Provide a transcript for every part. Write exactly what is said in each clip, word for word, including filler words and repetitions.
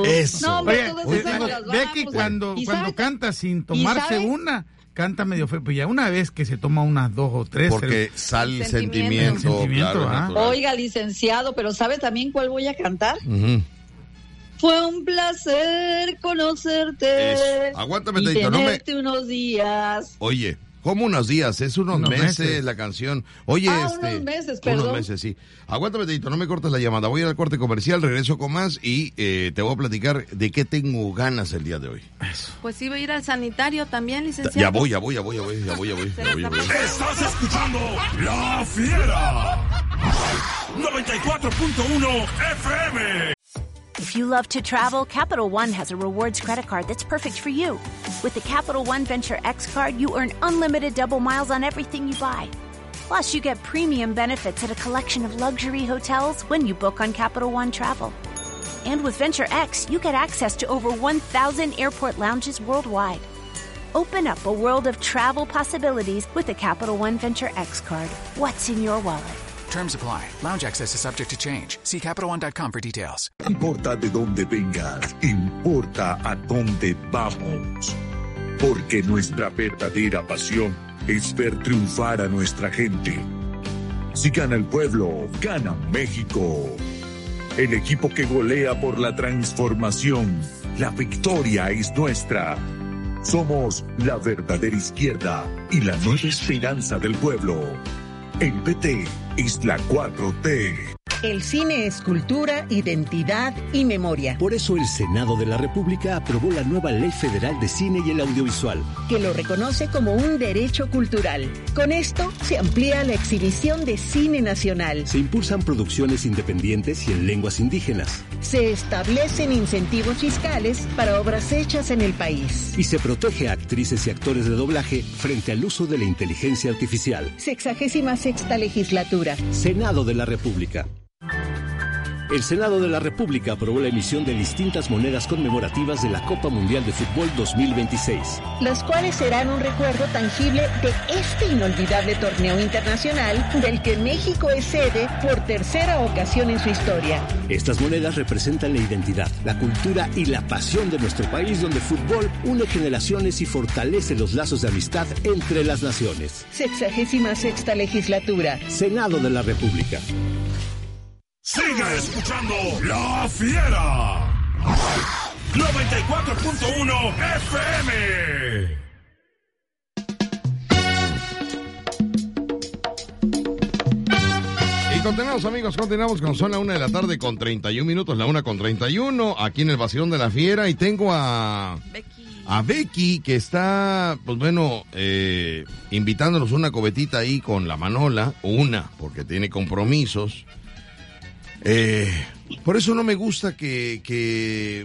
Eso. No, hombre, Oye, todas oye, esas digo, las Becky vamos. cuando, ¿Y cuando sabe? canta sin tomarse sabe? una, canta medio feo, pues ya una vez que se toma unas dos o tres. Porque pero- sale el Sentimiento. sentimiento, Sentimiento, claro, es ¿ah? natural. Oiga, licenciado, pero ¿sabe también cuál voy a cantar? Ujú. Fue un placer conocerte. Eso. Aguántame, y tantito, no me- tenerte unos días. Oye, ¿cómo unos días? Es unos, Unos meses, meses. la canción. Oye, Ah, este. unos meses, Unos perdón. meses, sí. Aguántame, tantito, no me cortes la llamada. Voy a ir al corte comercial, regreso con más y eh, te voy a platicar de qué tengo ganas el día de hoy. Pues iba a ir al sanitario también, licenciado. Ya voy, ya voy, ya voy, ya voy, ya voy, ya voy. Ya voy, ya voy. Estás escuchando La Fiera. noventa y cuatro punto uno F M. If you love to travel, Capital One has a rewards credit card that's perfect for you. With the Capital One Venture X card, you earn unlimited double miles on everything you buy. Plus, you get premium benefits at a collection of luxury hotels when you book on Capital One Travel. And with Venture X, you get access to over one thousand airport lounges worldwide. Open up a world of travel possibilities with the Capital One Venture X card. What's in your wallet? Terms apply. Lounge access is subject to change. See Capital One dot com for details. No importa de dónde vengas, importa a dónde vamos. Porque nuestra verdadera pasión es ver triunfar a nuestra gente. Si gana el pueblo, gana México. El equipo que golea por la transformación. La victoria es nuestra. Somos la verdadera izquierda y la nueva esperanza del pueblo. El P T es la cuatro T. El cine es cultura, identidad y memoria. Por eso el Senado de la República aprobó la nueva Ley Federal de Cine y el Audiovisual, que lo reconoce como un derecho cultural. Con esto se amplía la exhibición de cine nacional. Se impulsan producciones independientes y en lenguas indígenas. Se establecen incentivos fiscales para obras hechas en el país. Y se protege a actrices y actores de doblaje frente al uso de la inteligencia artificial. Sexagésima sexta legislatura. Senado de la República. El Senado de la República aprobó la emisión de distintas monedas conmemorativas de la Copa Mundial de Fútbol dos mil veintiséis. Las cuales serán un recuerdo tangible de este inolvidable torneo internacional del que México es sede por tercera ocasión en su historia. Estas monedas representan la identidad, la cultura y la pasión de nuestro país, donde el fútbol une generaciones y fortalece los lazos de amistad entre las naciones. Sexagésima sexta legislatura. Senado de la República. Sigue escuchando La Fiera. noventa y cuatro punto uno F M. Y continuamos, amigos, continuamos con son la una de la tarde con treinta y un minutos, la una con treinta y uno, aquí en el Vacilón de la Fiera, y tengo a Becky. a Becky, que está, pues bueno, eh, invitándonos una cobetita ahí con la Manola, una, porque tiene compromisos. Eh, por eso no me gusta que, que,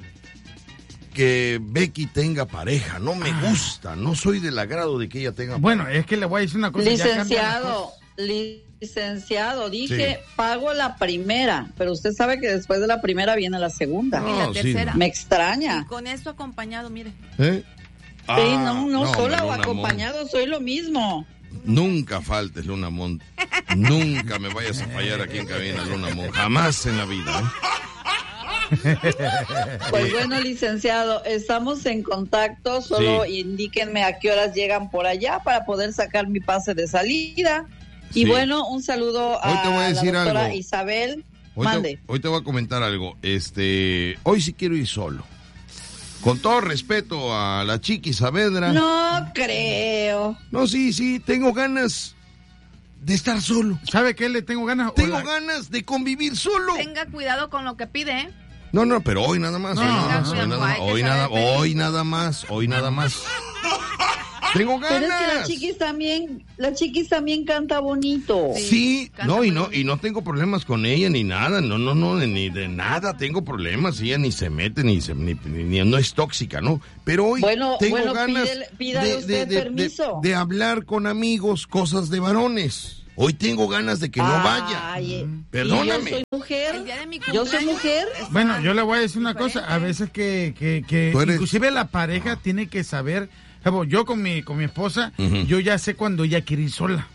que Becky tenga pareja, no me gusta, no soy del agrado de que ella tenga Bueno, pareja. es que le voy a decir una cosa. ya cambian las Licenciado, cosas. licenciado, dije, Sí. pago la primera, pero usted sabe que después de la primera viene la segunda. No, Y la sí, tercera. Me Y extraña. con esto acompañado, mire. ¿Eh? Sí, Ah, no, no, sola hombre, o Luna Mon. acompañado, soy lo mismo. Nunca faltes, Luna Mon. Nunca me vayas a fallar aquí en cabina, Luna Mon. Jamás en la vida, ¿eh? Pues bueno, licenciado, estamos en contacto, solo Sí. indíquenme a qué horas llegan por allá para poder sacar mi pase de salida. Y Sí. bueno, un saludo Hoy te voy a a la decir doctora algo. Isabel. Hoy Mande. te, hoy te voy a comentar algo. Este, hoy sí quiero ir solo. Con todo respeto a la Chiqui Saavedra. No creo. No, sí, sí, tengo ganas de estar solo. ¿Sabe qué le tengo ganas? Tengo Hola. ganas de convivir solo. Tenga cuidado con lo que pide, ¿eh? No, no, pero hoy nada más. No, hoy nada no, más, no, hoy no, nada hay más, que hoy saber nada, pedir. hoy nada más, hoy nada más. Tengo ganas. Pero es que la chiquis también, la chiquis también canta bonito. Sí, canta no, y muy no, bonito. y no tengo problemas con ella ni nada, no, no, no, ni de nada tengo problemas, ella ni se mete, ni se, ni, ni- ni- no es tóxica, ¿no? Pero hoy Bueno, tengo bueno, ganas pídele- pídale usted permiso. de hablar con amigos cosas de varones. Hoy tengo ganas de que no vaya. Ay, eh, Perdóname. y Yo soy mujer. El día de mi Yo soy cumpleaños mujer. es Bueno, más yo le voy a decir una diferente. cosa, a veces que, que, que Tú eres- inclusive la pareja tiene que saber, Jabo, yo con mi, con mi esposa, Ujú. yo ya sé cuando ella quiere ir sola.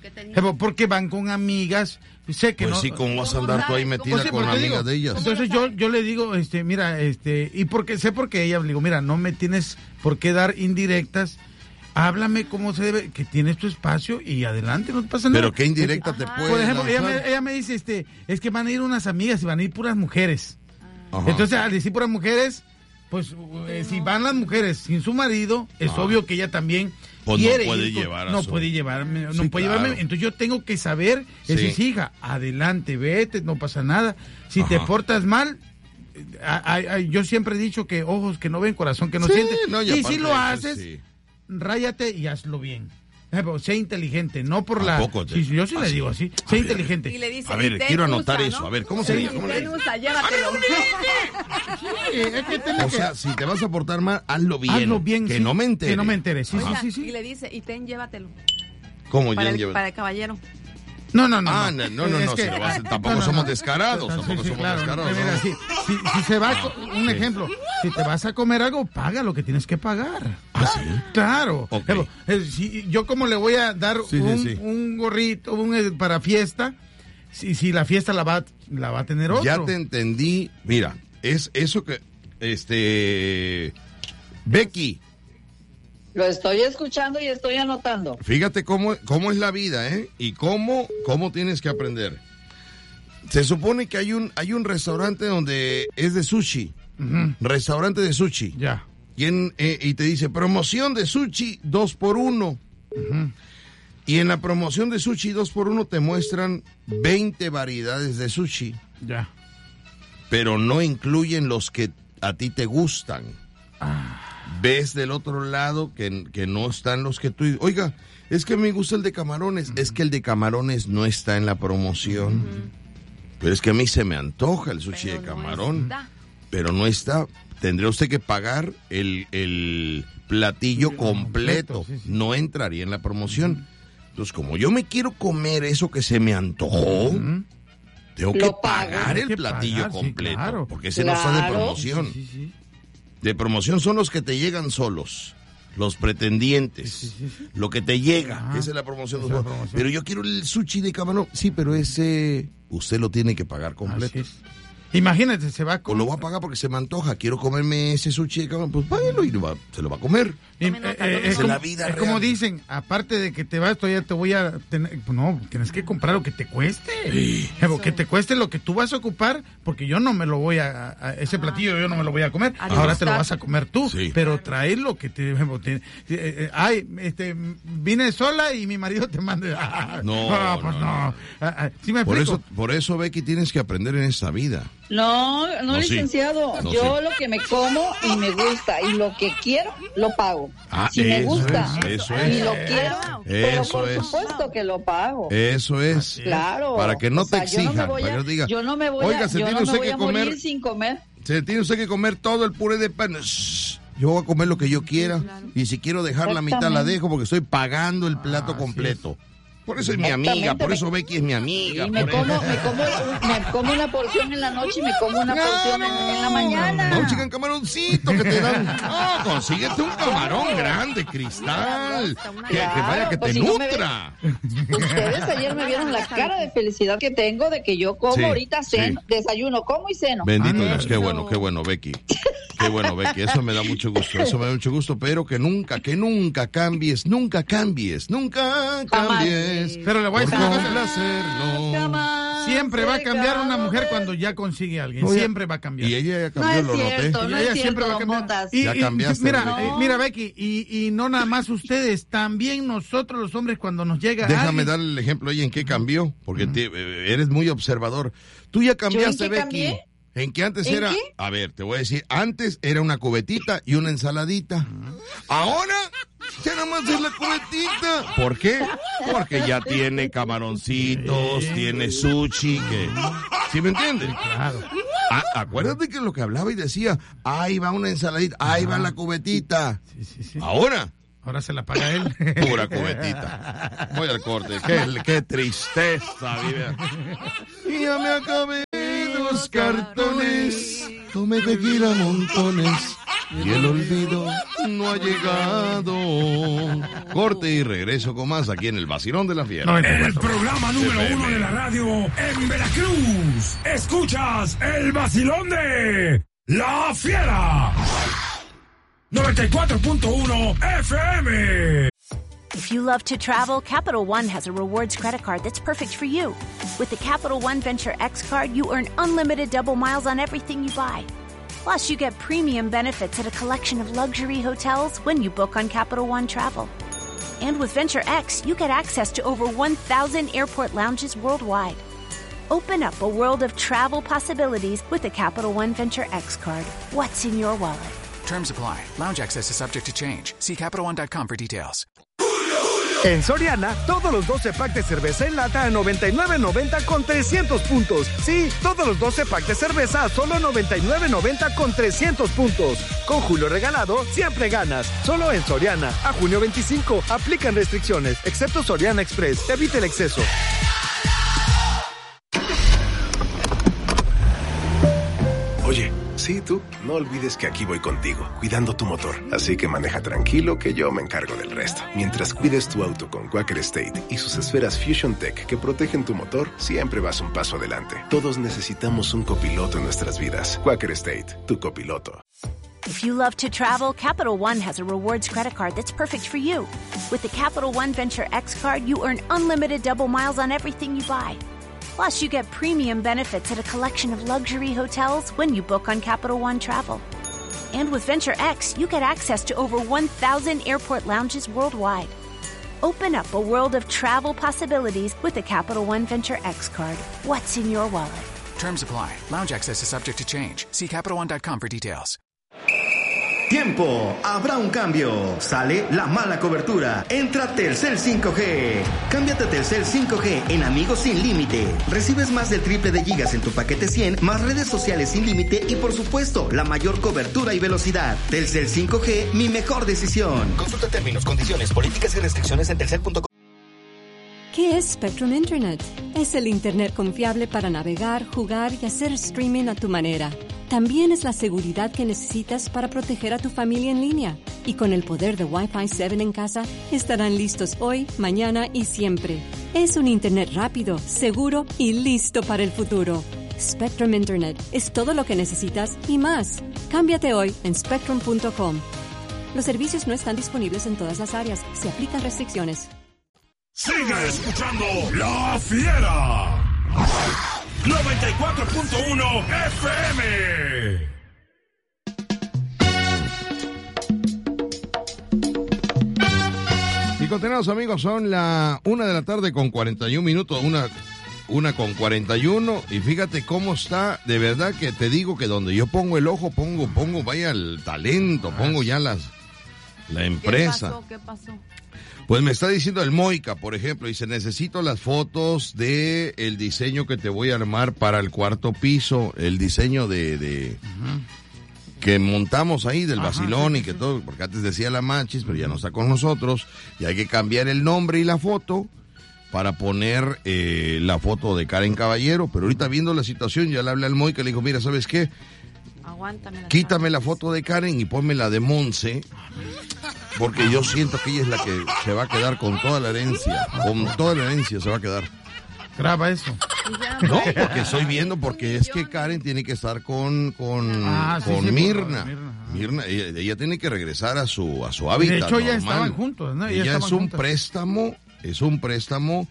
Porque van con amigas. Sé que pues no, sí, ¿cómo vas a andar tú ahí metida pues sí, con amigas digo, de ellas? Entonces yo, yo le digo, este, mira, este, y porque sé por qué ella, le digo, mira, no me tienes por qué dar indirectas, háblame como se debe, que tienes tu espacio y adelante, no te pasa nada. Pero qué indirecta Ajá. te puede. Por ejemplo, ella me, ella me dice, este, es que van a ir unas amigas y van a ir puras mujeres. Ajá. Entonces, al decir puras mujeres, pues eh, si van las mujeres sin su marido, es ah. obvio que ella también pues quiere no puede ir, llevar a no su... puede llevarme, no sí, puede claro. llevarme, entonces yo tengo que saber, sí. es decir, hija, adelante, vete, no pasa nada. Si Ajá. te portas mal, a, a, a, yo siempre he dicho que ojos que no ven, corazón que no sí, siente. No, y, y si lo haces, sí. ráyate y hazlo bien. Sé inteligente, no por la... Te... Sí, yo sí le digo así, sé ver, inteligente. Y le dice, a ver, quiero anotar usa, eso. ¿no? A ver, ¿cómo sería? ¿Cómo le usa, llévatelo. Sí, es que o que... sea, si te vas a portar mal, hazlo bien. Hazlo bien, que sí, no me entere. Que no me entere, sí, Oiga, sí, sí, sí. Y le dice, y ten, llévatelo. ¿Cómo para el, el, para el caballero. No, no, no. Ah, no, no, no, no, que, si no vas, tampoco no, no, somos descarados, no, tampoco sí, sí, somos claro, descarados. Mira, ¿no? si, si, si se va, un sí. ejemplo, si te vas a comer algo, paga lo que tienes que pagar. ¿Ah, sí? Claro. Okay. Pero, si, yo como le voy a dar sí, un, sí, sí. un gorrito un, para fiesta, si, si la fiesta la va, la va a tener otro. Ya te entendí. Mira, es eso que, este, Becky. Lo estoy escuchando y estoy anotando. Fíjate cómo, cómo es la vida, ¿eh? Y cómo, cómo tienes que aprender. Se supone que hay un, hay un restaurante donde es de sushi. Uh-huh. Restaurante de sushi. Ya. Y, en, eh, y te dice, promoción de sushi dos por uno. Uh-huh. Y en la promoción de sushi dos por uno te muestran veinte variedades de sushi. Ya. Pero no incluyen los que a ti te gustan. Ah. Ves del otro lado que, que no están los que tú... Oiga, es que me gusta el de camarones. Uh-huh. Es que el de camarones no está en la promoción. Uh-huh. Pero es que a mí se me antoja el sushi pero de camarón. No pero no está. Tendría usted que pagar el, el platillo sí, completo. completo sí, sí. No entraría en la promoción. Uh-huh. Entonces, como yo me quiero comer eso que se me antojó, uh-huh. tengo que pagar el platillo pagar, completo. Sí, claro. Porque ese claro. no está de promoción. Sí, sí, sí. De promoción son los que te llegan solos, los pretendientes, sí, sí, sí. lo que te llega, Ajá. esa es la promoción. Es la promoción. Pero yo quiero el sushi de camarón, sí, pero ese usted lo tiene que pagar completo. Imagínate, se va a comer. O lo va a pagar porque se me antoja, quiero comerme ese sushi de camarón, pues páguelo y lo va, se lo va a comer. Y, eh, eh, es, como, la vida es como dicen, aparte de que te vas, todavía te voy a tener, no, tienes que comprar lo que te cueste, sí. que te cueste lo que tú vas a ocupar, porque yo no me lo voy a, a ese platillo yo no me lo voy a comer, Ajá. ahora te lo vas a comer tú, sí. pero traer lo que te, te, te eh, ay, este, vine sola y mi marido te manda, ah, no, no, pues no, no, no. Ah, ah, ¿sí me por explico? eso, por eso Becky tienes que aprender en esta vida. No, no, no licenciado, sí. no, yo sí. lo que me como y me gusta y lo que quiero lo pago. Ah, si me gusta es, eso y es. lo quiero, eso pero por es. supuesto que lo pago. Eso es. Claro. Para que no o sea, te exijan, yo no me voy a, para que no diga, yo no me voy oiga, a, se yo tiene no me usted voy que a comer, morir sin comer. Se tiene usted que comer todo el puré de pan. Shh, yo voy a comer lo que yo quiera sí, claro. y si quiero dejar la mitad la dejo porque estoy pagando el plato ah, completo. Sí. Por eso es mi amiga, por eso Becky es mi amiga. Y me como, me, como, me como una porción en la noche y me como una no, porción en, en la mañana. No, chica, un camaroncito que te dan. No, consíguete un camarón grande, cristal. Que, que vaya, que pues te si nutra. No me... Ustedes ayer me vieron la cara de felicidad que tengo de que yo como sí, ahorita ceno, sí. desayuno, como y ceno. Bendito Dios, qué bueno, qué bueno, Becky. Qué bueno, Becky, eso me da mucho gusto, eso me da mucho gusto, pero que nunca, que nunca cambies, nunca cambies, nunca cambies. Pero le voy a decir una cosa. Siempre va a cambiar una mujer cuando ya consigue a alguien. Oye, siempre va a cambiar. Y ella ya cambió, no lo es cierto, noté. No y es ella cierto, siempre va a cambiar. Botas. Y, ya cambiaste. Mira, no. eh, mira, Becky, y, y no nada más ustedes, también nosotros los hombres cuando nos llega Déjame alguien... darle el ejemplo a ella en qué cambió, porque uh-huh. te, eh, eres muy observador. Tú ya cambiaste, Becky. Cambié? En que antes ¿En era, qué? a ver, te voy a decir, antes era una cubetita y una ensaladita. Ahora ya nada más es la cubetita. ¿Por qué? Porque ya tiene camaroncitos, tiene sushi, que... ¿Sí me entiendes? Claro. Ah, acuérdate que lo que hablaba y decía, ahí va una ensaladita, ahí va la cubetita. Sí, sí, sí. Ahora... Ahora se la paga él. Pura cubetita. Voy al corte. Qué, qué tristeza, vive. Y ya me acabé los cartones. Tomé tequila montones. y el olvido no ha llegado. Corte y regreso con más aquí en el Vacilón de la Fiera. El programa número uno de la radio en Veracruz. Escuchas el Vacilón de la Fiera. noventa y cuatro punto uno F M. If you love to travel, Capital One has a rewards credit card that's perfect for you. With the Capital One Venture X card, you earn unlimited double miles on everything you buy. Plus, you get premium benefits at a collection of luxury hotels when you book on Capital One Travel. And with Venture X, you get access to over one thousand airport lounges worldwide. Open up a world of travel possibilities with the Capital One Venture X card. What's in your wallet? Terms apply. Lounge access is subject to change. See Capital One dot com for details. En Soriana, todos los doce packs de cerveza en lata a noventa y nueve noventa con trescientos puntos. Sí, todos los doce packs de cerveza a solo noventa y nueve noventa con trescientos puntos. Con Julio Regalado, siempre ganas. Solo en Soriana. A junio veinticinco, aplican restricciones, excepto Soriana Express. Evite el exceso. Oye, sí, tú, no olvides que aquí voy contigo, cuidando tu motor. Así que maneja tranquilo que yo me encargo del resto. Mientras cuides tu auto con Quaker State y sus esferas Fusion Tech que protegen tu motor, siempre vas un paso adelante. Todos necesitamos un copiloto en nuestras vidas. Quaker State, tu copiloto. If you love to travel, Capital One has a rewards credit card that's perfect for you. With the Capital One Venture X card, you earn unlimited double miles on everything you buy. Plus, you get premium benefits at a collection of luxury hotels when you book on Capital One Travel. And with Venture X, you get access to over one thousand airport lounges worldwide. Open up a world of travel possibilities with the Capital One Venture X card. What's in your wallet? Terms apply. Lounge access is subject to change. See Capital One dot com for details. Tiempo, habrá un cambio. Sale la mala cobertura. Entra Telcel cinco G. Cámbiate a Telcel cinco G en Amigos Sin Límite. Recibes más del triple de gigas en tu paquete cien, más redes sociales sin límite y, por supuesto, la mayor cobertura y velocidad. Telcel cinco G, mi mejor decisión. Consulta términos, condiciones, políticas y restricciones en telcel punto com. ¿Qué es Spectrum Internet? Es el Internet confiable para navegar, jugar y hacer streaming a tu manera. También es la seguridad que necesitas para proteger a tu familia en línea. Y con el poder de Wi-Fi siete en casa, estarán listos hoy, mañana y siempre. Es un Internet rápido, seguro y listo para el futuro. Spectrum Internet es todo lo que necesitas y más. Cámbiate hoy en spectrum punto com. Los servicios no están disponibles en todas las áreas. Se aplican restricciones. Sigue escuchando La Fiera. noventa y cuatro punto uno F M. Y continuamos, amigos, son la una de la tarde con cuarenta y un minutos, una, una con cuarenta y uno, y fíjate cómo está, de verdad que te digo que donde yo pongo el ojo, pongo, pongo, vaya el talento, pongo ya las, la empresa. ¿Qué pasó? ¿Qué pasó? Pues me está diciendo el Moica, por ejemplo, dice, necesito las fotos de el diseño que te voy a armar para el cuarto piso, el diseño de, de uh-huh. que montamos ahí del Vacilón, sí, y que sí. todo, porque antes decía la Machis, pero ya no está con nosotros, y hay que cambiar el nombre y la foto para poner eh, la foto de Karen Caballero, pero ahorita viendo la situación, ya le hablé al Moica, le dijo, mira, ¿sabes qué? Aguántame la Quítame la foto de Karen y ponme la de Monse, porque yo siento que ella es la que se va a quedar con toda la herencia, con toda la herencia se va a quedar. Graba eso. No, porque estoy viendo, porque es que Karen tiene que estar con con, ah, sí, con sí, Mirna. Mirna, Mirna ella, ella tiene que regresar a su a su hábitat. De hecho, ya normal. estaban juntos, ¿no? Ella es un juntos. préstamo, es un préstamo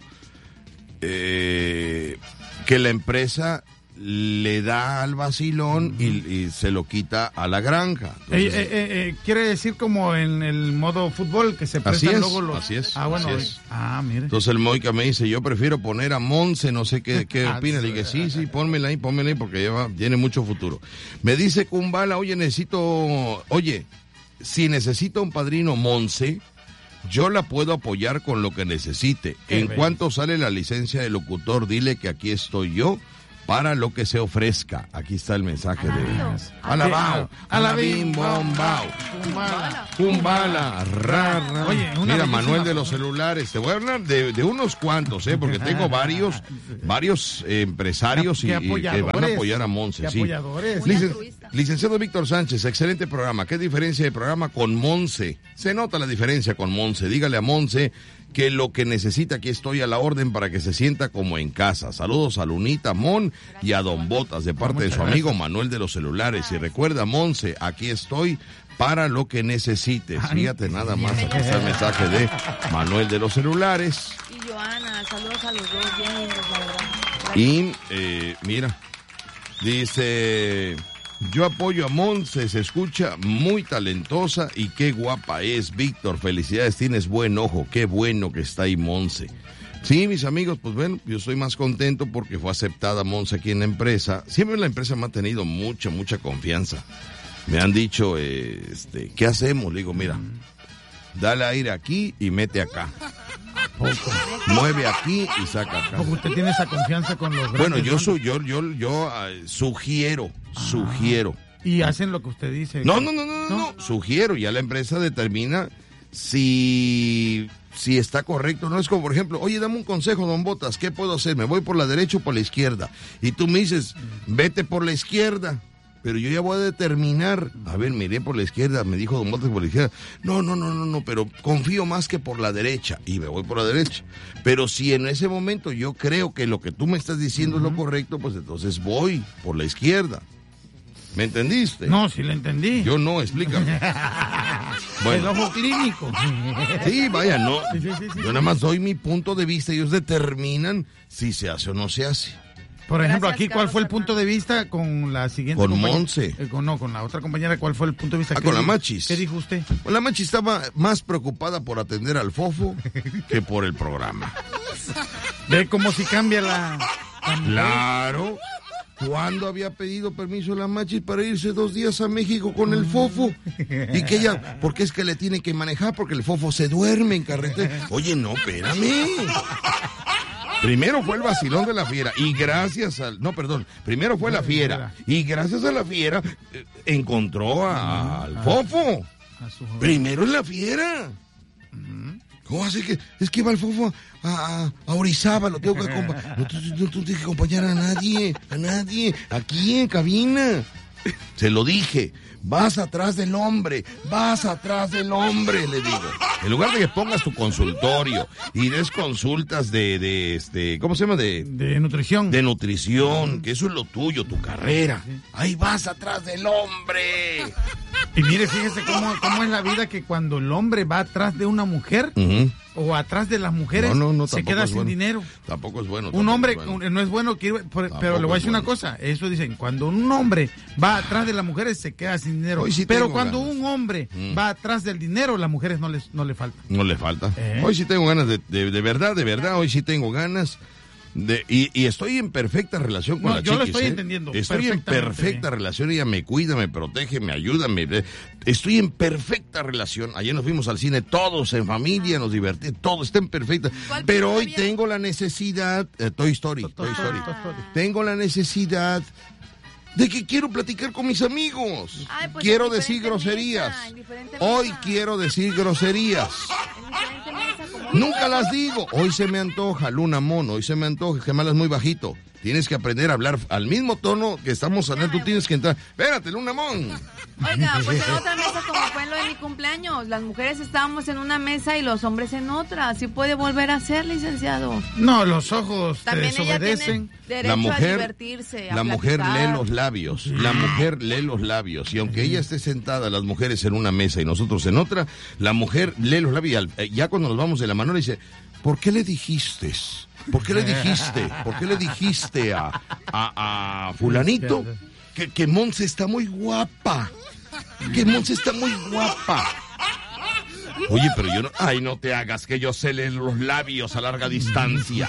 eh, que la empresa le da al Vacilón y, y se lo quita a la granja. Entonces, eh, eh, eh, quiere decir como en el modo fútbol que se prestan así es, luego los... Así es, ah, bueno, así es. Ah, mire. Entonces el Moica me dice, yo prefiero poner a Monse, no sé qué, qué opina. Le dije, sí, sí, pónmela ahí, pónmela ahí, porque lleva, tiene mucho futuro. Me dice Kumbala, oye, necesito, oye, si necesito un padrino Monse, yo la puedo apoyar con lo que necesite. Qué en bello. Cuanto sale la licencia de locutor, dile que aquí estoy yo para lo que se ofrezca. Aquí está el mensaje de Alabao, Alabim, Bombao, Kumbala, Rara. Mira, Manuel de los celulares. Te voy a hablar de, de unos cuantos, ¿eh? Porque tengo varios, varios eh, empresarios y, y que van a apoyar a Monse. Sí. Apoyadores. Licen, Licenciado Víctor Sánchez, excelente programa. ¿Qué diferencia de programa con Monse? Se nota la diferencia con Monse. Dígale a Monse que lo que necesita, aquí estoy a la orden para que se sienta como en casa. Saludos a Lunita, Mon y a Don Botas de parte de su amigo Manuel de los Celulares. Y recuerda, Monse, aquí estoy para lo que necesites. Fíjate nada más, aquí está el mensaje de Manuel de los Celulares. Y Joana, saludos a los dos, bien lindos, la verdad. Y, eh, mira, dice... Yo apoyo a Monse, se escucha muy talentosa y qué guapa es, Víctor. Felicidades, tienes buen ojo, qué bueno que está ahí Monse. Sí, mis amigos, pues bueno, yo estoy más contento porque fue aceptada Monse aquí en la empresa. Siempre la empresa me ha tenido mucha, mucha confianza. Me han dicho, eh, este, ¿qué hacemos? Le digo, mira, dale aire aquí y mete acá. Poco. Mueve aquí y saca acá. Porque usted tiene esa confianza con los Bueno, yo soy, yo, yo, yo uh, sugiero, ah. sugiero. Y hacen lo que usted dice. No, no, no, no, no, no. Sugiero, ya la empresa determina si, si está correcto. No es como, por ejemplo, oye, dame un consejo, don Botas, ¿qué puedo hacer? ¿Me voy por la derecha o por la izquierda? Y tú me dices, vete por la izquierda. Pero yo ya voy a determinar, a ver, miré por la izquierda, me dijo don Botas por la izquierda, no, no, no, no, no, pero confío más que por la derecha, y me voy por la derecha. Pero si en ese momento yo creo que lo que tú me estás diciendo uh-huh. es lo correcto, pues entonces voy por la izquierda. ¿Me entendiste? No, sí le entendí. Yo no, explícame. Bueno. El ojo clínico. Sí, vaya, no. Sí, sí, sí, yo nada más doy mi punto de vista, ellos determinan si se hace o no se hace. Por ejemplo, aquí, ¿cuál fue el punto de vista con la siguiente Con Monse. Eh, con, no, con la otra compañera, ¿cuál fue el punto de vista? Ah, con la Machis. ¿Qué dijo usted? Pues la Machis estaba más preocupada por atender al fofo que por el programa. Ve como si cambia la... Claro. ¿Cuándo había pedido permiso la Machis para irse dos días a México con el fofo? Y que ella, porque es que le tiene que manejar, porque el fofo se duerme en carretera. Oye, no, espérame. Primero fue el vacilón de la fiera y gracias al... No, perdón. Primero fue la fiera y gracias a la fiera eh, encontró a, al fofo. Primero en la fiera. ¿Cómo así que? Es que va el fofo a, a, a Orizaba, lo tengo que acompañar. No, no, no tienes que acompañar a nadie, a nadie. Aquí en cabina. Se lo dije. Vas atrás del hombre, vas atrás del hombre, le digo. En lugar de que pongas tu consultorio y des consultas de, de este, ¿cómo se llama? De, de nutrición. De nutrición, que eso es lo tuyo, tu carrera. Ahí vas atrás del hombre. Y mire, fíjese cómo, cómo es la vida, que cuando el hombre va atrás de una mujer uh-huh. o atrás de las mujeres, no, no, no, se queda sin bueno. dinero. Tampoco es bueno. Un hombre es bueno. no es bueno, quiere, pero, pero le voy a decir una cosa, eso dicen, cuando un hombre va atrás de las mujeres se queda sin dinero. Sí pero cuando ganas. un hombre mm. va atrás del dinero, las mujeres no les no le falta. No le falta. ¿Eh? Hoy sí tengo ganas de, de, de verdad, de verdad, hoy sí tengo ganas. De, y, y estoy en perfecta relación con no, la yo chiquis, lo estoy ¿eh? entendiendo. Estoy en perfecta relación, ella me cuida, me protege, me ayuda, me... estoy en perfecta relación. Ayer nos fuimos al cine todos en familia, nos divertimos, todo está en perfecta. Pero hoy bien? tengo la necesidad, eh, Toy Story, Toy, Toy, Story. Toy Story, tengo la necesidad de que quiero platicar con mis amigos. Ay, pues quiero decir groserías. Mesa, hoy mesa. quiero decir groserías. Nunca las digo. Hoy se me antoja, Luna Mono, hoy se me antoja, que malas muy bajito. Tienes que aprender a hablar al mismo tono que estamos hablando. Tú tienes que entrar. Espérate, Luna Mon. Oiga, pues en otra mesa, como fue en lo de mi cumpleaños, las mujeres estábamos en una mesa y los hombres en otra. Así puede volver a ser, licenciado. No, los ojos también te desobedecen. Derecho la mujer, a divertirse, a la mujer lee los labios. La mujer lee los labios. Y aunque ella esté sentada, las mujeres en una mesa y nosotros en otra, la mujer lee los labios. Y ya cuando nos vamos de la mano le dice, ¿por qué le dijiste? ¿Por qué le dijiste? ¿Por qué le dijiste a, a, a fulanito que, que Monse está muy guapa? Que Monse está muy guapa. Oye, pero yo no... Ay, no te hagas, que yo sé leer los labios a larga distancia.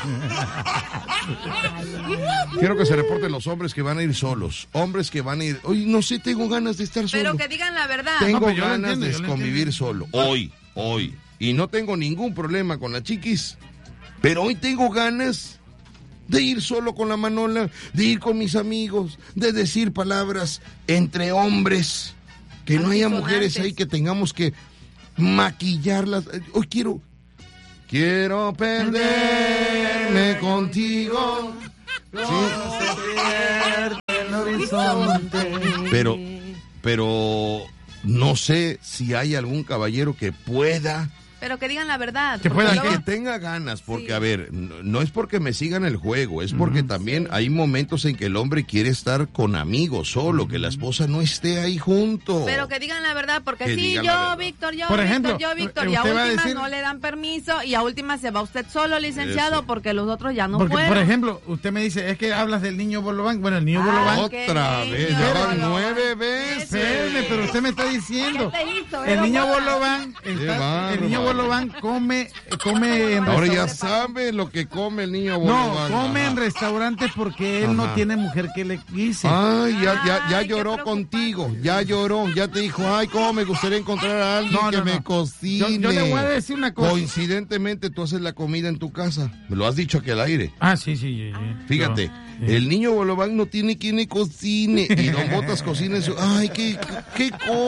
Quiero que se reporten los hombres que van a ir solos. Hombres que van a ir... Oye, no sé, tengo ganas de estar solo. Pero que digan la verdad. Tengo no, ganas entiendo, de convivir solo. Hoy, hoy. Y no tengo ningún problema con la chiquis. Pero hoy tengo ganas de ir solo con la Manola, de ir con mis amigos, de decir palabras entre hombres, que no haya mujeres ahí que tengamos que maquillarlas. Hoy quiero, quiero perderme contigo. Sí. El horizonte. Pero pero no sé si hay algún caballero que pueda... Pero que digan la verdad. Que pueda, que tenga ganas, porque sí. a ver, no, no es porque me sigan el juego, es porque uh-huh. también hay momentos en que el hombre quiere estar con amigos solo, uh-huh. que la esposa no esté ahí junto. Pero que digan la verdad, porque que sí, yo, Víctor, yo, Por Víctor, ejemplo, yo, Víctor, y a últimas decir... no le dan permiso, y a últimas se va usted solo, licenciado, Eso. porque los otros ya no porque, pueden. Por ejemplo, usted me dice, es que hablas del niño Bolobán, bueno, el niño ah, Bolobán... Otra vez, ya van nueve veces. Espérame, pero usted me está diciendo, hizo, el niño Bolobán, está, el niño Bolobán come come en ahora ya sabe lo que come el niño Bolobán. No, come Ajá. en restaurantes porque él Ajá. no tiene mujer que le guise. Ay, ya, ya, ya ay, lloró contigo, ya lloró, ya te dijo, ay, cómo me gustaría encontrar a alguien no, que no, me no. cocine. Yo, yo le voy a decir una cosa. Coincidentemente tú haces la comida en tu casa, me lo has dicho aquí al aire. Ah, sí, sí. sí, sí. Fíjate, no. el niño Bolobán no tiene quien le cocine y Don Botas cocina en su... Ay, qué, qué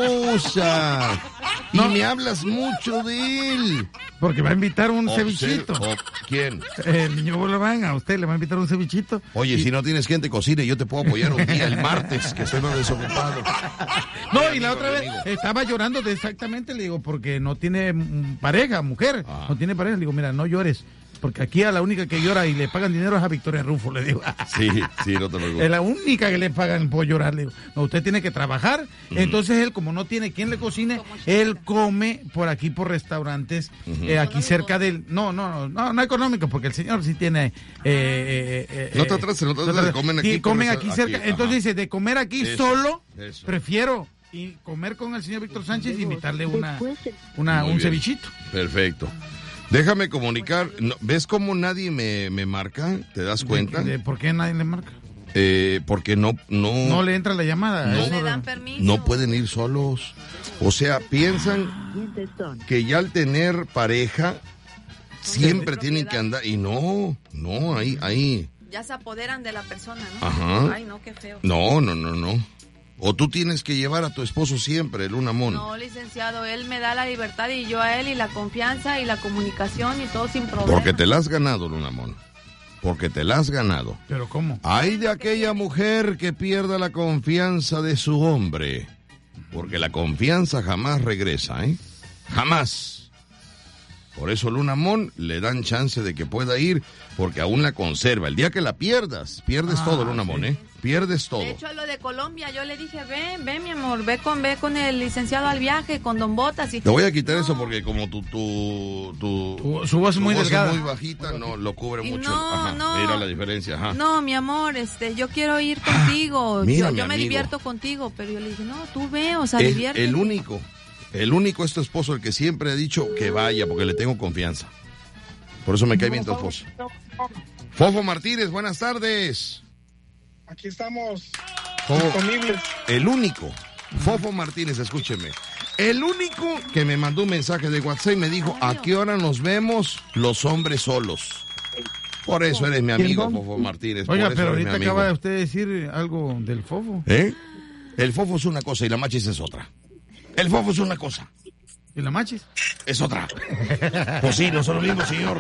cosa. Y no. me hablas mucho de él. Porque va a invitar un oh, cevichito. Oh, ¿Quién? El niño Bolobán, a usted le va a invitar un cevichito. Oye, y... si no tienes quien te cocine, yo te puedo apoyar un día, el martes, que estoy más desocupado. No, y la otra vez estaba llorando de exactamente, le digo, porque no tiene pareja, mujer, ah. no tiene pareja. Le digo, mira, no llores. Porque aquí a la única que llora y le pagan dinero es a Victoria Rufo, le digo. Sí, sí, no te lo digo. Es la única que le pagan por llorar, le digo. No, usted tiene que trabajar. Uh-huh. Entonces él, como no tiene quien le cocine, él come por aquí, por restaurantes, uh-huh. eh, aquí cerca del... No, no, no, no económico, porque el señor sí tiene... Eh, eh, eh, no te atrases, no te atrases, comen aquí. Sí, comen aquí cerca. Aquí, entonces dice, de comer aquí eso, solo, eso. prefiero y comer con el señor Víctor Sánchez y invitarle una, una un bien. cevichito. Perfecto. Déjame comunicar. ¿Ves cómo nadie me, me marca? ¿Te das cuenta? ¿De, de, ¿Por qué nadie le marca? Eh, porque no, no... No le entra la llamada. No, le dan permiso. No pueden ir solos. O sea, piensan que ya al tener pareja siempre tienen que andar. Y no, no, ahí, ahí. Ya se apoderan de la persona, ¿no? Ajá. Ay, no, qué feo. No, no, no, no. O tú tienes que llevar a tu esposo siempre, el Unamón. No, licenciado, él me da la libertad y yo a él y la confianza y la comunicación y todo sin problema. Porque te la has ganado, Lunamón. Porque te la has ganado. ¿Pero cómo? Hay de aquella mujer que pierda la confianza de su hombre. Porque la confianza jamás regresa, ¿eh? Jamás. Por eso Lunamón le dan chance de que pueda ir, porque aún la conserva. El día que la pierdas, pierdes ah, todo, Lunamón, sí. ¿eh? Pierdes todo. De hecho, a lo de Colombia, yo le dije, ven, ven, mi amor, ve con, ve con el licenciado al viaje, con Don Botas. Y... Te voy a quitar no. eso porque como tu, tu, tu, tu su voz es muy delgada, muy bajita, no, lo cubre y mucho. No, ajá, no. Mira la diferencia, ajá. No, mi amor, este, yo quiero ir contigo. Ah, mira, yo yo me amigo. divierto contigo, pero yo le dije, no, tú ve, o sea, es diviértete. El único, el único es tu esposo, el que siempre ha dicho que vaya, porque le tengo confianza. Por eso me cae bien tu esposo. Fofo Martínez, buenas tardes. Aquí estamos Fofo, disponibles. El único, Fofo Martínez, escúcheme. El único que me mandó un mensaje de WhatsApp y me dijo, ¿a qué hora nos vemos los hombres solos? Por eso eres mi amigo, Fofo Martínez. Oiga, pero ahorita acaba de usted decir algo del Fofo. ¿Eh? El Fofo es una cosa y la machis es otra. El Fofo es una cosa. ¿Y la machis? Es otra. Pues sí, no son lo mismo, señor.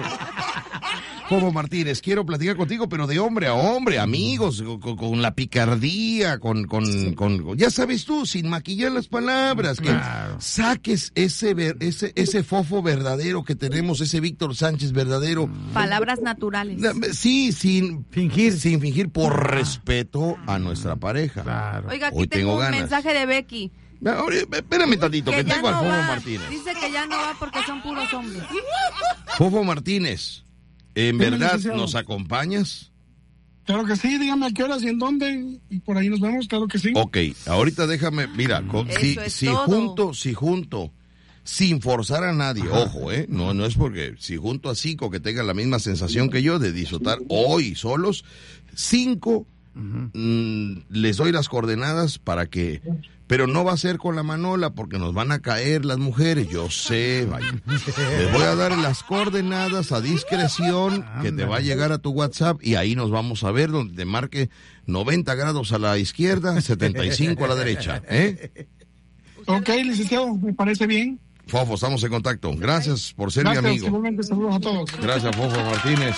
Fofo Martínez, quiero platicar contigo, pero de hombre a hombre, amigos, con, con la picardía, con, con, con, ya sabes tú, sin maquillar las palabras, que claro. saques ese, ver, ese, ese Fofo verdadero que tenemos, ese Víctor Sánchez verdadero. Palabras naturales. Sí, sin fingir, sin fingir, por respeto a nuestra pareja. Claro. Oiga, aquí Hoy tengo, tengo un ganas. mensaje de Becky. Espérame tantito, que, que tengo no al Fofo va. Martínez. Dice que ya no va porque son puros hombres. Fofo Martínez, ¿en verdad nos acompañas? Claro que sí, dígame a qué horas y en dónde, y por ahí nos vemos, claro que sí. Ok, ahorita déjame, mira, con, si, si junto, si junto, sin forzar a nadie, Ajá. ojo, eh, no, no es porque, si junto a cinco que tengan la misma sensación que yo de disfrutar hoy solos, cinco, uh-huh. mm, les doy las coordenadas para que... Pero no va a ser con la manola porque nos van a caer las mujeres, yo sé, vaya. Les voy a dar las coordenadas a discreción que te va a llegar a tu WhatsApp y ahí nos vamos a ver donde te marque noventa grados a la izquierda, setenta y cinco a la derecha, ¿eh? Ok, licenciado, me parece bien. Fofo, estamos en contacto. Gracias por ser Gracias, mi amigo. Igualmente, saludos a todos. Gracias, Fofo Martínez.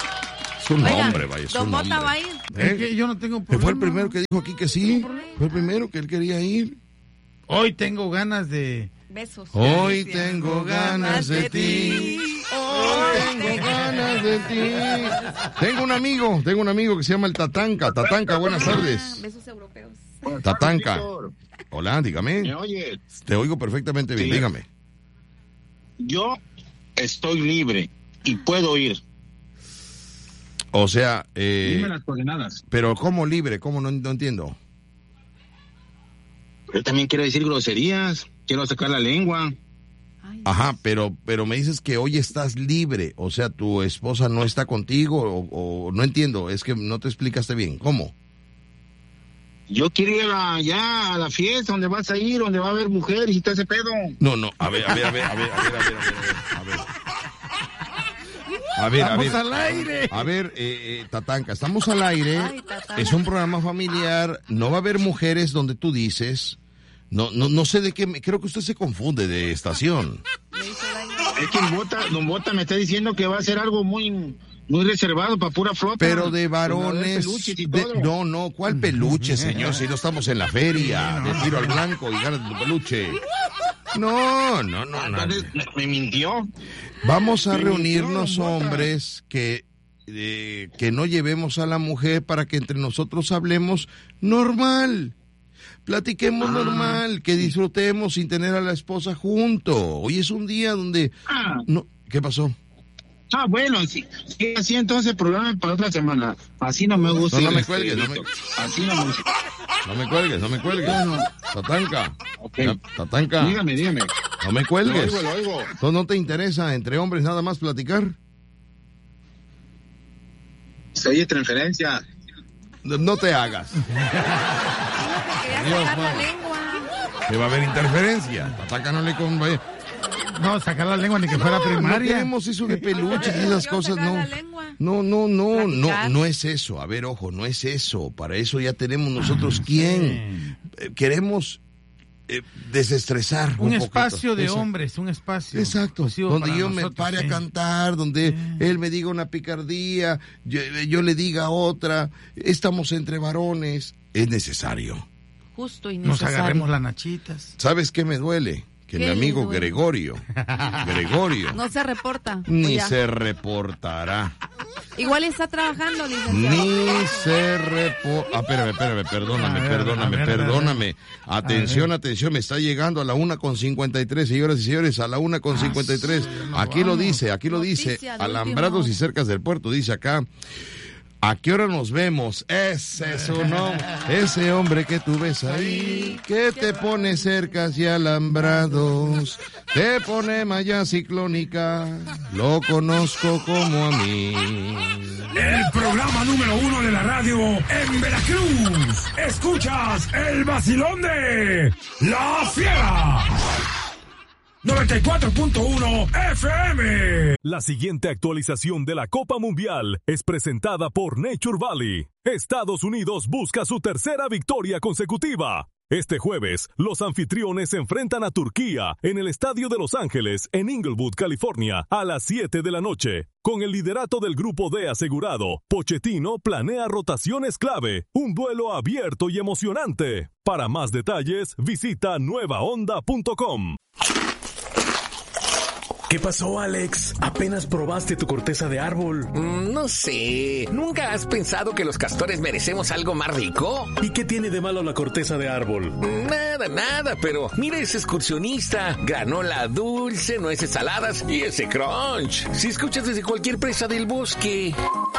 Es un Oiga, hombre, vaya, es Don un Bota hombre. va a ir. ¿Eh? Es que yo no tengo problema. Fue el primero que dijo aquí que sí. Fue el primero que él quería ir. Hoy tengo ganas de... Besos. Hoy tengo ganas de ti. Hoy tengo ganas de ti. Tengo un amigo, tengo un amigo que se llama el Tatanka. Tatanka, buenas tardes. Besos europeos. Tatanka. Hola, dígame. ¿Me oye? Te oigo perfectamente bien, sí. Dígame. Yo estoy libre y puedo ir. O sea, eh... Dime las coordenadas. Pero ¿cómo libre? ¿Cómo? No, no entiendo. Yo también quiero decir groserías. Quiero sacar la lengua. Ajá, pero pero me dices que hoy estás libre, o sea, tu esposa no está contigo, o, o no entiendo, es que no te explicaste bien, ¿cómo? Yo quiero ir a, ya a la fiesta donde vas a ir, donde va a haber mujeres y todo ese pedo. No, no, a ver, a ver, a ver, a ver, a ver, a ver, a ver, a ver. A ver, a ver. Estamos al aire. A ver, eh, eh, Tatanka, estamos al aire, Ay, es un programa familiar, no va a haber mujeres donde tú dices... No, no, no sé de qué, me, creo que usted se confunde de estación. Es que Bota, Don Bota me está diciendo que va a ser algo muy, muy reservado para pura flota. Pero de varones, de, no, no, ¿cuál peluche, señor? Si no estamos en la feria, de tiro al blanco y ganas tu peluche. No, no, no, no. Me, me mintió. Vamos a me reunirnos mintió, hombres que, eh, que no llevemos a la mujer para que entre nosotros hablemos normal. Platiquemos ah, normal, que disfrutemos sin tener a la esposa junto. Hoy es un día donde... Ah, no, ¿qué pasó? Ah, bueno, sí, sí, así entonces programa para otra semana. Así no me gusta. No, no me cuelgues, no me... Así no me gusta. No me cuelgues, no me cuelgues. No. Tatanka. Okay. Tatanka. Dígame, dígame. No me cuelgues. Lo oigo, lo oigo. ¿Entonces no te interesa entre hombres nada más platicar? Se oye transferencia. No, no te hagas. Dios, sacar la lengua. Que va a haber interferencia. Tatanka no le conviene. No, sacar la lengua ni que fuera primaria. No queremos eso de peluches y esas cosas, no. No, no, no, no, no es eso. A ver, ojo, no es eso. Para eso ya tenemos nosotros quién. Eh, queremos eh, desestresar un, un poquito. espacio de Exacto. hombres, un espacio. Exacto, donde yo me pare sí. a cantar, donde sí. él me diga una picardía, yo, yo le diga otra. Estamos entre varones. Es necesario. Justo y necesario. Nos agarremos las nachitas. ¿Sabes qué me duele? Que mi amigo Gregorio, Gregorio. No se reporta. Ni se reportará. Igual está trabajando, licenciado. Ni se reporta. Ah, espérame, espérame, perdóname, ver, perdóname, ver, perdóname. Atención, atención, me está llegando a la una con cincuenta y tres, señoras y señores, a la una con cincuenta y tres. Aquí lo dice, aquí lo dice, alambrados y cercas del puerto, dice acá. ¿A qué hora nos vemos? Ese es su nombre. Ese hombre que tú ves ahí, que te pone cercas y alambrados, te pone malla ciclónica, lo conozco como a mí. El programa número uno de la radio en Veracruz. Escuchas el vacilón de La Fiera. noventa y cuatro punto uno F M. La siguiente actualización de la Copa Mundial es presentada por Nature Valley. Estados Unidos busca su tercera victoria consecutiva. Este jueves, los anfitriones se enfrentan a Turquía en el Estadio de Los Ángeles, en Inglewood, California, a las siete de la noche. Con el liderato del Grupo D asegurado, Pochettino planea rotaciones clave, un duelo abierto y emocionante. Para más detalles, visita nueva onda punto com. ¿Qué pasó, Alex? ¿Apenas probaste tu corteza de árbol? Mm, no sé. ¿Nunca has pensado que los castores merecemos algo más rico? ¿Y qué tiene de malo la corteza de árbol? Nada, nada, pero mira ese excursionista. Granola dulce, nueces saladas y ese crunch. Si escuchas desde cualquier presa del bosque.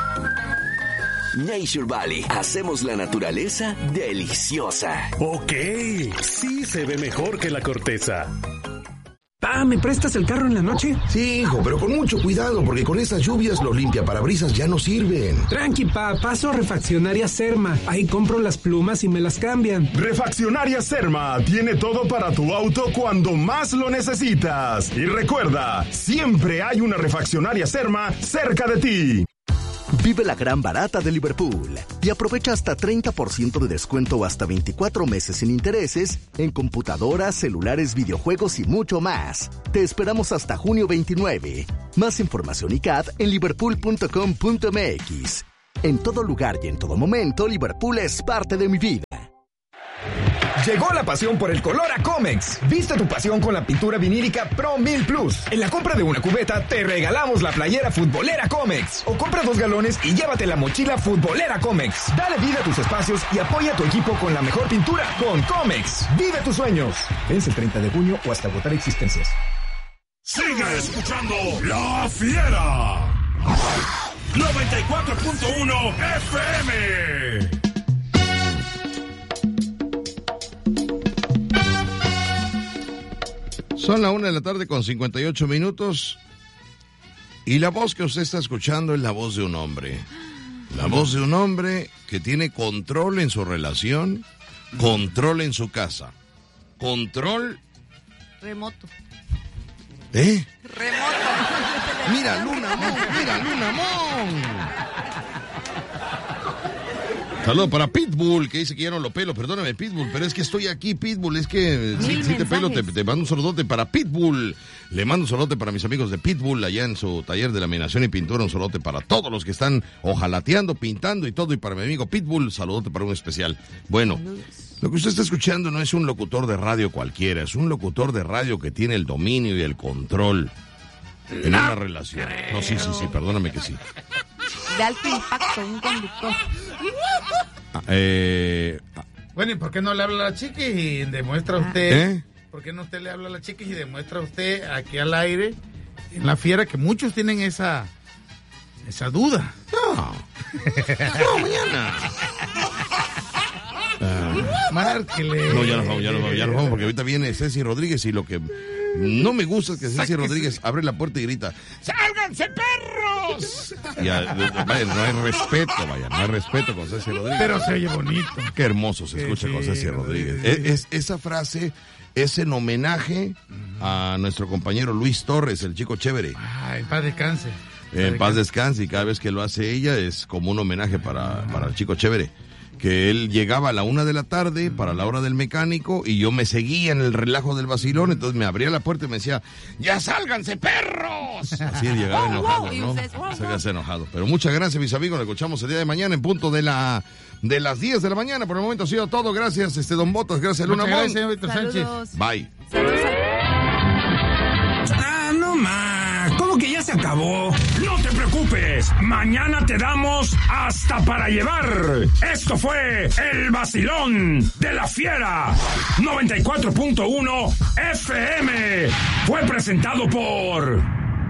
Nature Valley. Hacemos la naturaleza deliciosa. Ok, sí se ve mejor que la corteza. Pa, ¿me prestas el carro en la noche? Sí, hijo, pero con mucho cuidado, porque con estas lluvias los limpiaparabrisas ya no sirven. Tranqui, pa, paso a Refaccionaria Serma. Ahí compro las plumas y me las cambian. Refaccionaria Serma tiene todo para tu auto cuando más lo necesitas. Y recuerda, siempre hay una Refaccionaria Serma cerca de ti. Vive la gran barata de Liverpool y aprovecha hasta treinta por ciento de descuento o hasta veinticuatro meses sin intereses en computadoras, celulares, videojuegos y mucho más. Te esperamos hasta junio veintinueve. Más información y C A D en liverpool punto com punto m x. En todo lugar y en todo momento, Liverpool es parte de mi vida. Llegó la pasión por el color a Comex. Viste tu pasión con la pintura vinílica Pro mil Plus. En la compra de una cubeta te regalamos la playera futbolera Comex. O compra dos galones y llévate la mochila futbolera Comex. Dale vida a tus espacios y apoya a tu equipo con la mejor pintura con Comex. Vive tus sueños. Vence el treinta de junio o hasta agotar existencias. Sigue escuchando La Fiera. noventa y cuatro punto uno F M. Son la una de la tarde con cincuenta y ocho minutos. Y la voz que usted está escuchando es la voz de un hombre. La voz de un hombre que tiene control en su relación, control en su casa. Control... Remoto. ¿Eh? Remoto. Mira, Luna Mon, mira, Luna Mon. Saludos para Pitbull, que dice que ya no lo pelo. Perdóname, Pitbull, pero es que estoy aquí, Pitbull. Es que si, si te pelo, te, te mando un saludote para Pitbull. Le mando un saludote para mis amigos de Pitbull, allá en su taller de laminación y pintura. Un saludote para todos los que están ojalateando, pintando y todo. Y para mi amigo Pitbull, saludote para un especial. Bueno, lo que usted está escuchando no es un locutor de radio cualquiera. Es un locutor de radio que tiene el dominio y el control en una relación. No, sí, sí, sí, perdóname que sí. De alto impacto, un conductor. Ah, eh, bueno, ¿y por qué no le habla a la chiquis y demuestra usted? ¿Eh? ¿Por qué no usted le habla a la chiquis y demuestra usted aquí al aire, en La Fiera, que muchos tienen esa esa duda? No. No, mañana. Uh, Márquele. No, ya nos vamos, ya nos vamos, ya nos vamos, porque ahorita viene Ceci Rodríguez y lo que no me gusta es que Ceci Rodríguez abre la puerta y grita: ¡sálganse, perros! Y a, vaya, no hay respeto, vaya, no hay respeto con Ceci Rodríguez. Pero se oye bonito. Qué hermoso se escucha sí, con Ceci Rodríguez. Sí. Es, es, esa frase es en homenaje uh-huh. a nuestro compañero Luis Torres, el chico chévere. Ah, en paz descanse. En paz descanse, y cada vez que lo hace ella es como un homenaje para, para el chico chévere. Que él llegaba a la una de la tarde para la hora del mecánico y yo me seguía en el relajo del vacilón, entonces me abría la puerta y me decía: ¡ya sálganse, perros! Así llegaba enojado, ¿no? Salgas enojado. Pero muchas gracias, mis amigos, nos escuchamos el día de mañana en punto de la de las diez de la mañana. Por el momento ha sido todo, gracias, este Don Botas, gracias, Luna Mon. Gracias, Víctor Sánchez. Bye. Ah, no más. ¿Cómo que ya se acabó? No te preocupes, mañana te damos hasta para llevar. Esto fue el vacilón de La Fiera. noventa y cuatro punto uno F M. Fue presentado por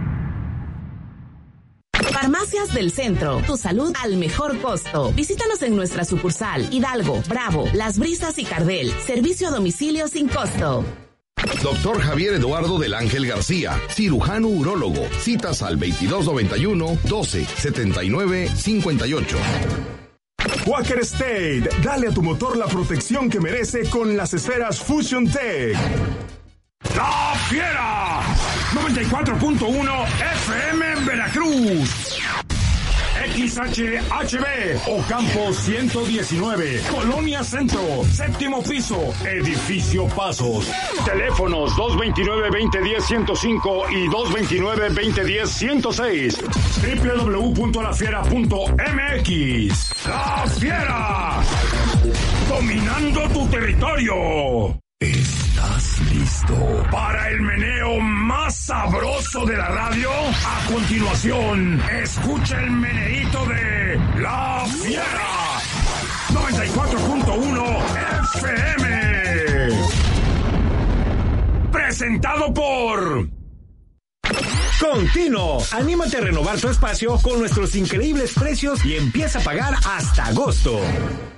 Farmacias del Centro, tu salud al mejor costo. Visítanos en nuestra sucursal Hidalgo, Bravo, Las Brisas y Cardel. Servicio a domicilio sin costo. Doctor Javier Eduardo del Ángel García, cirujano urólogo. Citas al veintidós noventa y uno, doce, setenta y nueve, cincuenta y ocho. Quaker State, dale a tu motor la protección que merece con las esferas Fusion Tech. La Fiera, noventa y cuatro punto uno F M en Veracruz. X H H B, Ocampo ciento diecinueve, Colonia Centro, séptimo piso, Edificio Pasos. Teléfonos dos dos nueve, veinte diez, ciento cinco y dos dos nueve, veinte diez, ciento seis. doble u doble u doble u punto la fiera punto m x. La Fiera, dominando tu territorio. ¿Estás listo para el meneo más sabroso de la radio? A continuación, escucha el meneíto de La Fiera. noventa y cuatro punto uno F M. Presentado por Continuo, anímate a renovar tu espacio con nuestros increíbles precios y empieza a pagar hasta agosto.